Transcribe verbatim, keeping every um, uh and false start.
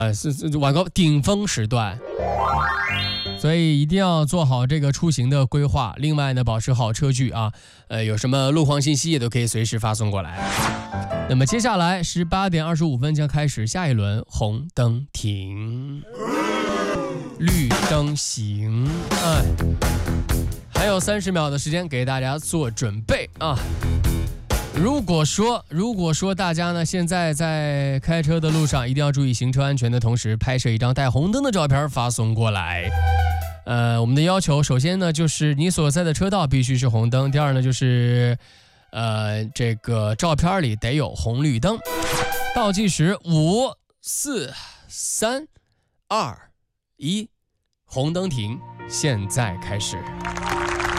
呃，是是晚高顶峰时段。所以一定要做好这个出行的规划。另外呢，保持好车距啊，呃，有什么路况信息也都可以随时发送过来。那么接下来十八点二十五分将开始下一轮红灯停，绿灯行。哎，还有三十秒的时间给大家做准备啊。如果说如果说大家呢现在在开车的路上一定要注意行车安全的同时，拍摄一张带红灯的照片发送过来。呃，我们的要求首先呢就是你所在的车道必须是红灯，第二呢就是呃这个照片里得有红绿灯。倒计时五四三二一，红灯停，现在开始。